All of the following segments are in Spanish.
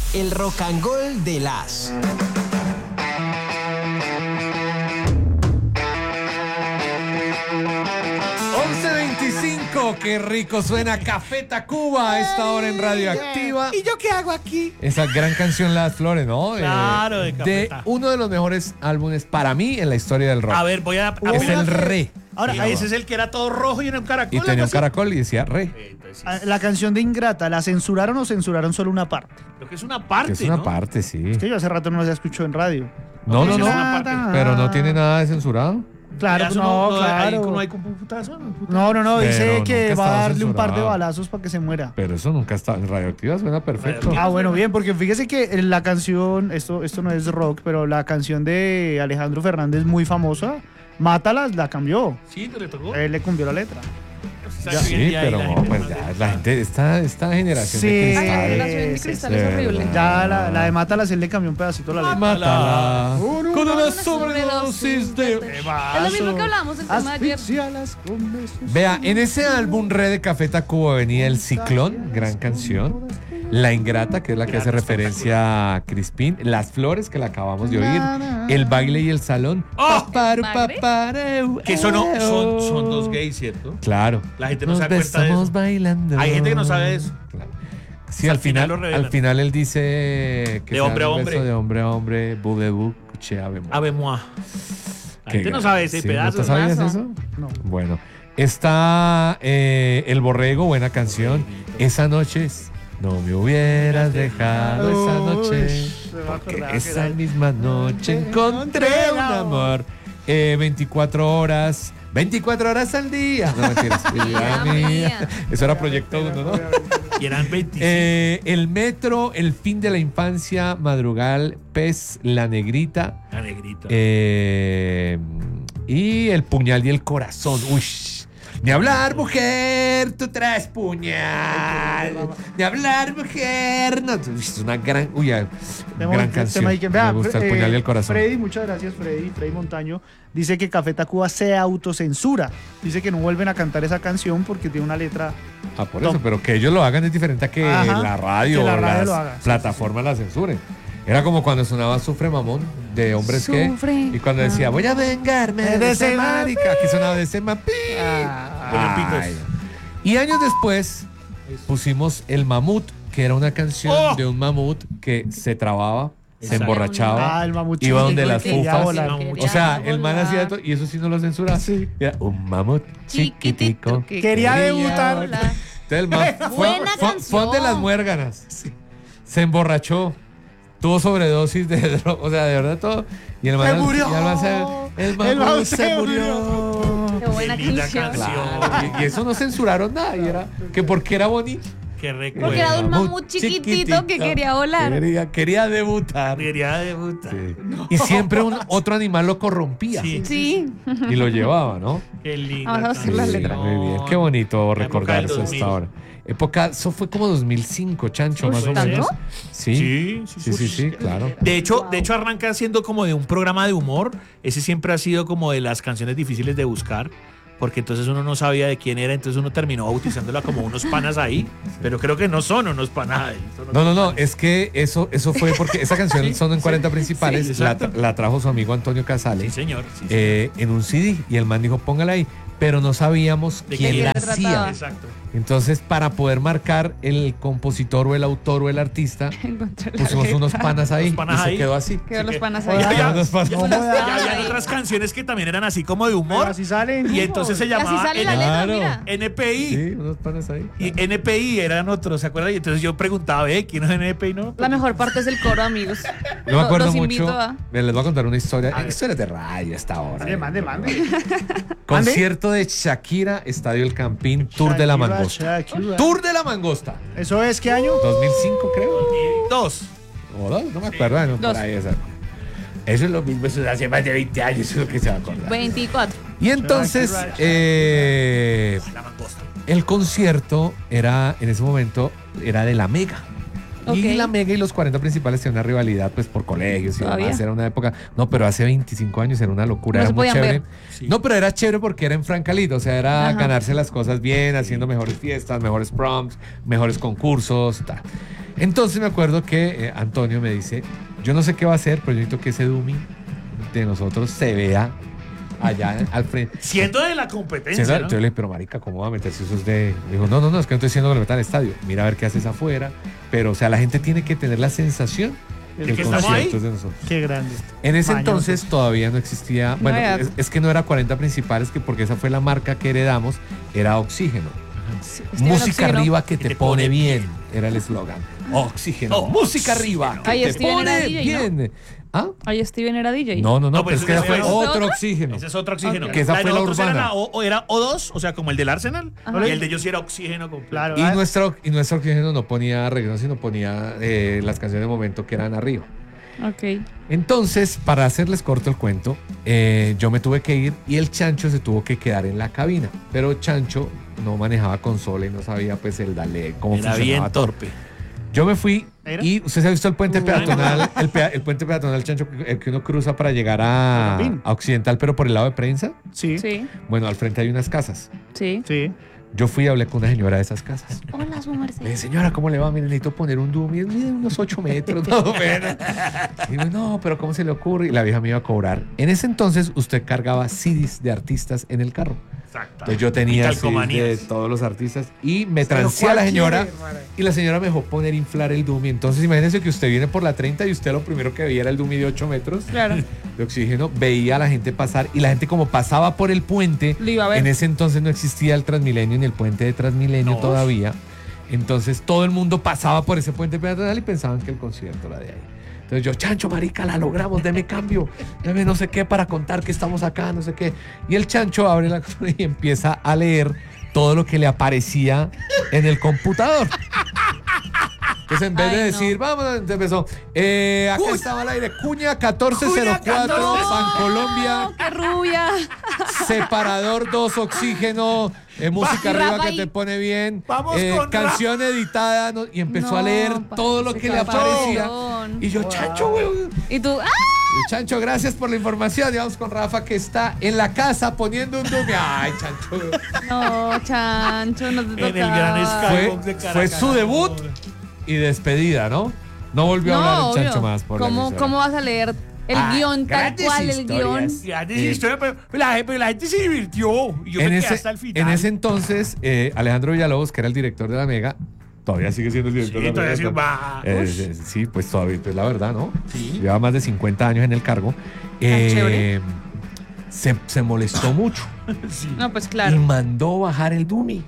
El Rock and Roll de las... Qué rico suena Café Tacuba a esta hora en Radioactiva. ¿Y yo qué hago aquí? Esa gran canción Las Flores, ¿no? Claro, de Café de Tacuba. uno de los mejores álbumes para mí en la historia del rock. A ver, voy a es el Re. Ahora, Sí, ese es el que era todo rojo y era un caracol. Y tenía un algo así. caracol y decía Re. Entonces, sí, La canción de Ingrata, ¿la censuraron o censuraron solo una parte? creo que es una parte, Es una ¿no? parte, sí. Es que yo hace rato no la escucho en radio. No, Sí, no, es no. una parte. Pero no tiene nada de censurado. Claro, Ya eso no, Ahí claro. no hay computación. No, dice Pero que nunca va a estaba darle un par de censurado. balazos para que se muera. Pero eso nunca está en Radioactiva, suena perfecto. Radioactiva. Bueno, bien, porque fíjese que la canción, esto no es rock, pero la canción de Alejandro Fernández muy famosa, Mátalas, la cambió. Sí, te le tocó. Él le cambió la letra. Sí, pero pues ya la gente, esta generación Sí. de Ay, la cristal. generación de cristal es de horrible. verdad. Ya la de Mátalas, él le cambió un pedacito la letra. Mátala con una sobredosis sobredosis de... Es lo mismo que hablábamos del tema de ayer. Asfixialas con besos. Vea, en ese álbum Red de Café Tacuba venía El Ciclón, gran canción. La Ingrata, que es la que hace referencia a Crispín. Las Flores, que la acabamos de oír. El Baile y el Salón. ¡Oh! Paparu, ¿Bagre? papareu, Que son dos gays, ¿cierto? Claro. La gente no Nos se da cuenta de besamos eso. bailando. Hay gente que no sabe eso. Claro. Sí, Al al final final, lo revelan. al final él dice que De se hombre dan a un hombre. beso de hombre a hombre, bu, cuche, ave, mo. Ave moi. La Qué gente no gran- sabe ese sí, pedazo. ¿No te sabías mazo. eso? No. Bueno, está El Borrego, buena canción. Esa noche no me hubieras dejado esa noche. Se va a Porque acordar que esa era- misma noche encontré un amor. 24 horas. 24 horas al día. No, mentiras. Vida mía. Eso era Proyecto 1, ¿no? Y eran 25. El Metro, El fin de la infancia, Madrugal, Pez, La Negrita. La negrita. Y El puñal y el corazón. Uy. Ni hablar, mujer, tú traes puñal. Ni hablar, mujer. No, uy, es una gran, gran canción. Me gusta El puñal y el corazón. Freddy, muchas gracias, Freddy Montaño. Dice que Café Tacuba se autocensura. Dice que no vuelven a cantar esa canción porque tiene una letra. Ah, por eso, pero que ellos lo hagan es diferente a que Ajá, la radio que la o radio las lo haga. Sí, plataformas la censuren. Era como cuando sonaba Sufre Mamón de Hombres Sufre, que. Y cuando decía, voy a vengarme de ese marica. Aquí sonaba de ese mapi. Ay. Y años después pusimos El Mamut, que era una canción ¡Oh! de un mamut que se trababa, se Exacto. emborrachaba. El mamut Iba donde chiquitico las que quería fufas. volar. O sea, el man hacía todo, y eso sí no lo censura. Sí. Era un mamut chiquitico. que Quería debutar. volar. Entonces el man Buena fue de las canción. muérganas. Se emborrachó. Tuvo sobredosis de droga. O sea, de verdad todo. Y el man Se murió. y el man El mamut man se se murió. Qué buena Qué linda canción. canción. Y eso no censuraron nada. Y era que porque era bonito. Qué recuerdo. Porque era de un Mamut mamut chiquitito que quería volar. Quería debutar. Quería debutar. Sí. Y siempre otro animal lo corrompía. Sí. Sí. Y lo llevaba, ¿no? Qué linda Vamos a hacer la canción. letra. Muy bien. Qué bonito La época recordar del eso 2000. hasta ahora. Eso fue como 2005, Chancho, Uy, más o ¿tanto? menos. Sí, Sí, claro. De hecho, arranca siendo como de un programa de humor. Ese siempre ha sido como de las canciones difíciles de buscar. Porque entonces uno no sabía de quién era, entonces uno terminó bautizándola como unos panas ahí. Pero creo que no son unos panas ahí. son unos No, panas. es que eso fue porque esa canción son en 40 principales, sí, exacto. la trajo su amigo Antonio Casale Sí, señor. Sí, señor. en un CD y el man dijo, póngala ahí, pero no sabíamos ¿De quién qué la se hacía. trataba? Exacto. Entonces, para poder marcar el compositor o el autor o el artista, Encontré la pusimos letra. unos panas ahí Unos panas y se ahí. quedó así. Quedó los panas Oye, ahí. Ya, Unos panas. ya, ¿Cómo ya da? habían otras canciones que también eran así como de humor. Pero así salen. Y entonces se Y así llamaba sale la letra, Claro. mira. NPI. Sí, unos panas ahí. Y NPI eran otros, ¿se acuerdan? Y entonces yo preguntaba, ¿quién es NPI? No. La mejor parte es el coro, amigos. Yo me acuerdo Los mucho. invito a- Les voy a contar una historia. Historias de radio hasta ahora. Mande. Concierto de Shakira, Estadio El Campín, Tour de la Shakira, Mangosta. Shakira. Tour de la Mangosta. ¿Eso es qué año? 2005, creo. 2. O dos, no me acuerdo. No, por Dos. ahí, eso es lo mismo, eso es hace más de 20 años, eso es lo que se va a acordar. 24. Y entonces, La mangosta. el concierto era, en ese momento, era de la Mega. Y Ok. la Mega y los 40 principales tenían una rivalidad, pues, por colegios y ¿Todavía? demás. Era una época... No, pero hace 25 años era una locura, No era se muy podían chévere. ver. Sí. No, pero era chévere porque era en Francalito, o sea, era Ajá. ganarse las cosas bien, haciendo mejores fiestas, mejores proms, mejores concursos, tal. Entonces me acuerdo que Antonio me dice, yo no sé qué va a hacer, pero yo necesito que ese dummy de nosotros se vea allá al frente. Siendo de la competencia, ¿no? Yo le dije, pero marica, ¿cómo va a meterse esos de...? Me dijo, no, es que no estoy diciendo que lo metan al estadio. Mira a ver qué haces afuera. Pero, o sea, la gente tiene que tener la sensación que el que estamos concierto ahí. es de nosotros. Qué grande. En ese Mañosos. entonces todavía no existía... Bueno, ya. es que no era 40 principales, porque esa fue la marca que heredamos, era Oxígeno. Sí, Música Oxígeno. arriba que te pone bien, era el eslogan. Oxígeno, música arriba que Ahí te Steven pone era DJ, bien. ¿Ah? Ahí Steven era DJ. No, No, pero pues es que esa ese fue fue otro otro. Oxígeno. Ese es otro oxígeno. Ok. Que esa La de fue la nosotros era urbana. era O2, o sea, como el del Arsenal. Ajá. Y el de ellos sí era oxígeno completo. Claro. Y nuestro Oxígeno no ponía reggaetón, sino ponía las canciones de momento que eran arriba. Ok. Entonces, para hacerles corto el cuento, yo me tuve que ir y el Chancho se tuvo que quedar en la cabina. Pero Chancho no manejaba consola y no sabía pues el dale cómo Era funcionaba bien todo. torpe. Yo me fui ¿Era? y usted se ha visto el puente peatonal, el puente peatonal Chancho, el que uno cruza para llegar a Occidental, pero por el lado de prensa. Sí. Sí, Bueno, al frente hay unas casas. sí. Sí. Yo fui y hablé con una señora de esas casas. Hola, su merced. Le dije, señora, ¿cómo le va? Mire, necesito poner un dummy. Mide unos 8 metros, más o menos. Y me dijo, no, pero ¿cómo se le ocurre? Y la vieja me iba a cobrar. En ese entonces, usted cargaba CDs de artistas en el carro. Exacto. Entonces yo tenía Y CDs de calcomanías. todos los artistas y me trancé a la señora y la señora me dejó poner inflar el dummy. Entonces imagínese que usted viene por la 30 y usted lo primero que veía era el dummy de 8 metros Claro. de oxígeno. Veía a la gente pasar y la gente como pasaba por el puente, Lo iba a ver. en ese entonces no existía el Transmilenio ni el puente de Transmilenio No. todavía. Entonces todo el mundo pasaba por ese puente peatonal y pensaban que el concierto era de ahí. Entonces yo, Chancho, marica, la logramos, deme cambio, deme no sé qué para contar que estamos acá, no sé qué. Y el Chancho abre la cosa y empieza a leer todo lo que le aparecía en el computador. Entonces en vez Ay, de no. decir, vamos, empezó, acá estaba al aire, Cuña 1404, Bancolombia, No, qué rubia. separador 2 oxígeno, música arriba Rafa que ahí. te pone bien, Vamos con canción editada, ¿no? Y empezó a No, leer todo lo parce, que le qué aparecía. papelón. Y yo, Chancho, güey. Y tú, ¡ah! Y Chancho, gracias por la información. Y vamos con Rafa que está en la casa poniendo un dummy. Ay, Chancho. No, Chancho, no te En el gran tocaba. Skybox de Fue Caracas. su debut y despedida, ¿no? No volvió a hablar el Chancho obvio. más por la ¿Cómo, emisora. ¿Cómo vas a leer el guión tal grandes cual, el guión? historias. Grandes historias, pero la gente se divirtió. Y yo me quedé hasta el final. en ese entonces, Alejandro Villalobos, que era el director de la Mega, todavía sigue siendo el director Sí, de la todavía Mega. sigue, va. Sí, pues todavía, pues la verdad, ¿no? Sí. Lleva más de 50 años en el cargo. chévere. Se molestó mucho No, pues y claro. mandó bajar el dummy.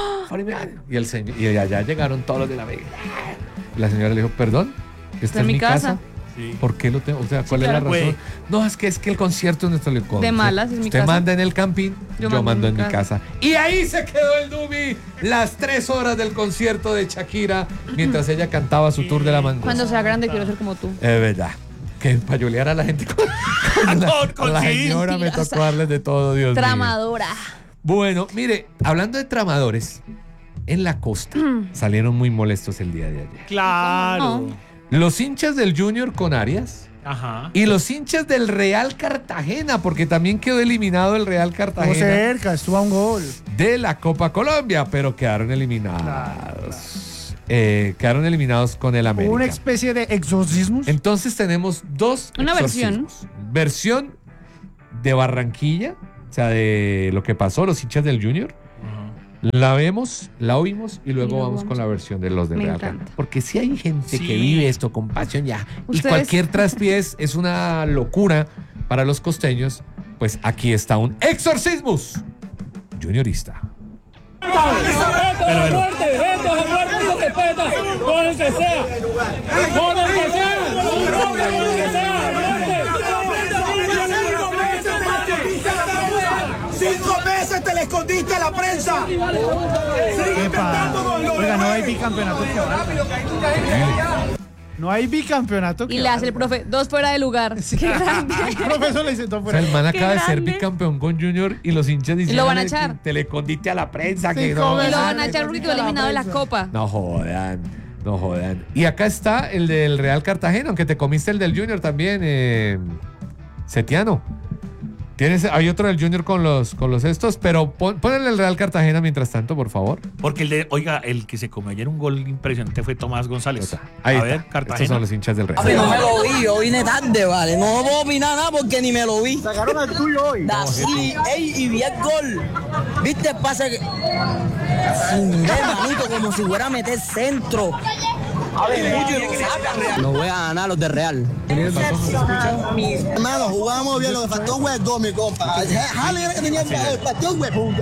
Y el señor, y allá llegaron todos los de la Mega. Y la señora le dijo, perdón, esta es mi casa. Sí. ¿Por qué lo tengo? O sea, ¿cuál es la claro. razón? No, es que el concierto es nuestro licor. De malas, es mi Usted casa. manda en el campín, yo mando en mi casa. Y ahí se quedó el dummy las 3 horas del concierto de Shakira mientras ella cantaba su tour de la mangosta. Cuando sea grande quiero ser como tú. Es verdad. Que payolear a la gente con Con la sí. señora me tocó darles de todo, Dios mío. Tramadora. Bueno, mire, hablando de tramadores, en la costa salieron muy molestos el día de ayer. Claro. No. Los hinchas del Junior con Arias Ajá. y los hinchas del Real Cartagena, porque también quedó eliminado el Real Estuvo Cartagena cerca, estuvo a un gol. de la Copa Colombia, pero quedaron eliminados. Quedaron eliminados con el América. Hubo una especie de exorcismos. Entonces tenemos dos Una exorcismos. Versión de Barranquilla, o sea, de lo que pasó, los hinchas del Junior. La vemos, la oímos y luego vamos con la versión de los del Me Real encanta. Cartagena. Porque si hay gente Sí. que vive esto con pasión ya, y Ustedes- cualquier traspiés es una locura para los costeños, pues aquí está un exorcismus juniorista. ¡5 meses te le escondiste a la prensa! Epa. Oiga, no hay bicampeonato. No hay bicampeonato. Y le hace el profe, 2 fuera de lugar. Qué grande. El profesor le dice todo O fuera. sea, el man Qué acaba de ser grande. bicampeón con Junior y los hinchas dicen lo van a echar. te le escondiste a la prensa. Sí, Que no, ¿cómo Y es? lo van a echar porque quedó eliminado de la copa. no jodan, no jodan. Y acá está el del Real Cartagena, aunque te comiste el del Junior también, Setiano. Hay otro del Junior con los estos, pero ponle el Real Cartagena mientras tanto, por favor. Porque el que se comió ayer un gol impresionante fue Tomás González. Ahí a está. ver, Cartagena. Estos son los hinchas del Real. Papi, no me lo vi, yo vine tarde, vale. No puedo opinar nada porque ni me lo vi. Sacaron el tuyo hoy. Sí, y vi el gol. ¿Viste el pase? Sin ver, manito, como si fuera a meter centro. No voy a ganar los de Real. Hermano, jugamos bien, lo que faltó fue el gol, mi compa. Jale que tenía el partido, güey, puta.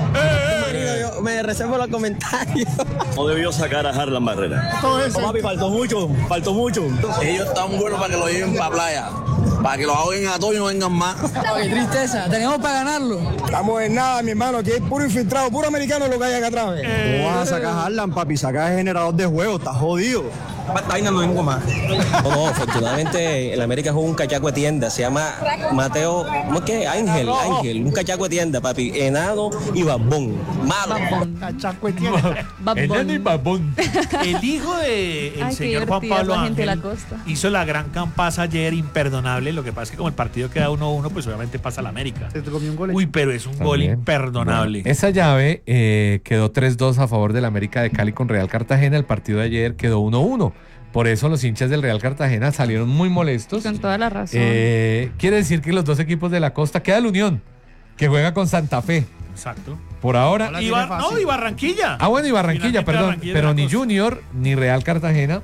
Yo me reservo los comentarios. No debió sacar a Harlan Barrera. Papi, faltó mucho. Ellos están buenos para que lo lleven para playa. Para que lo hagan a todos y no vengan más. Qué tristeza, tenemos para ganarlo. Estamos en nada, mi hermano, que es puro infiltrado, puro americano lo que hay acá atrás. ¿Cómo vas a sacar a Harlan, papi? Sacar el generador de juego, está jodido. Esta vaina no vengo más. No, afortunadamente el América juega un cachaco de tienda, se llama Mateo, ¿cómo es que? Ángel, un cachaco de tienda, papi, enano y babón, malo. Cachaco de tienda. Enano y babón. El hijo del Ay, qué señor Juan divertida Pablo esa gente de Ángel la costa. hizo la gran campaza ayer, imperdonable. Lo que pasa es que como el partido queda 1-1, pues obviamente pasa la América. Se te comió un gol. Uy, pero es un gol También. imperdonable. Bueno, esa llave quedó 3-2 a favor del América de Cali con Real Cartagena. El partido de ayer quedó 1-1. Por eso los hinchas del Real Cartagena salieron muy molestos. Con toda la razón. Quiere decir que los dos equipos de la costa, queda la Unión, que juega con Santa Fe. Exacto. Por ahora. Hola. Y, tiene fácil. y Barranquilla. Ah, bueno, y Barranquilla, Finalmente perdón. Barranquilla de Pero la ni costa. Junior ni Real Cartagena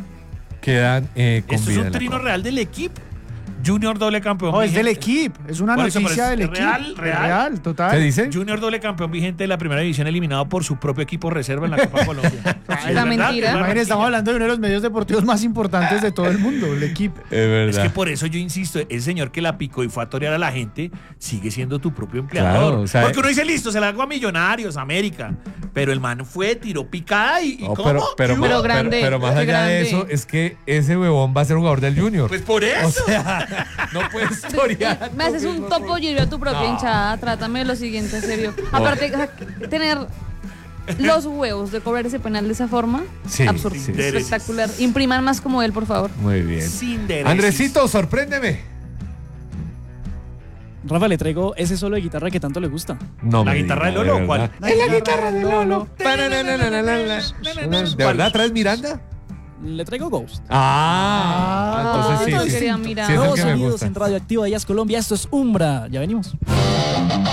quedan con Esto es vida un en la trino Copa. real del equipo. Junior doble campeón. No, es del vigente. equipo. Es una Por eso, noticia pero del es equipo. real. total. ¿Qué dice? Junior doble campeón vigente de la primera división, eliminado por su propio equipo reserva en la Copa Colombia. Sí, es La verdad, mentira. es Imagínate, estamos hablando de uno de los medios deportivos más importantes de todo el mundo, el equipo. Es verdad. Es que por eso yo insisto, ese señor que la picó y fue a torear a la gente sigue siendo tu propio empleador. Claro, o sea, porque uno dice, listo, se la hago a Millonarios, América. Pero el man fue, tiró picada y No, ¿cómo? Pero grande, pero más qué allá de grande. eso, es que ese huevón va a ser jugador del Junior. Pues por eso. O sea, no puedes torear. Me haces un topo y yo a tu propia hinchada. Trátame lo siguiente, en serio. Aparte, o sea, tener los huevos de cobrar ese penal de esa forma, Sí, absurdo. sí, sí. Espectacular. Impriman más como él, por favor. Muy bien. Sin derechos. Andresito, sorpréndeme. Rafa, le traigo ese solo de guitarra que tanto le gusta. No ¿La me guitarra diga, de Lolo o verdad. cuál? Es la guitarra de Lolo. ¿De verdad traes Miranda? Le traigo Ghost. Entonces sí, yo sí, quería sí. mirar. Sí, es el Nuevos que me sonidos gusta. en Radioactiva Díaz Colombia. Esto es Umbra. Ya venimos.